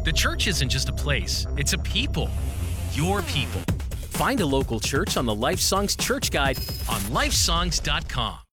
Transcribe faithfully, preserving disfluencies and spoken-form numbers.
The church isn't just a place, it's a people. Your people. Find a local church on the Life Songs Church Guide on lifesongs dot com.